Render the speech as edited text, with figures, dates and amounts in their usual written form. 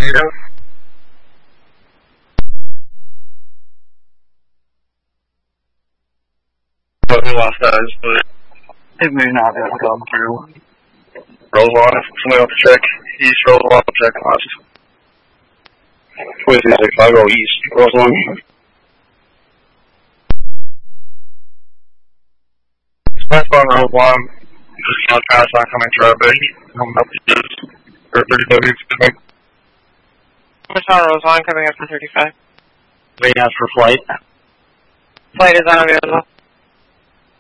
Native. But we lost that, but it may not have come through. Roll on, if somebody wants to check east, roll on, check west. 2365, I'll go east, rolls on. Westbound roll on, just count pass oncoming traffic, coming up to this, or 30W, excuse me. Westbound rolls on, coming up to 35. Waiting out for flight. Flight is unavailable.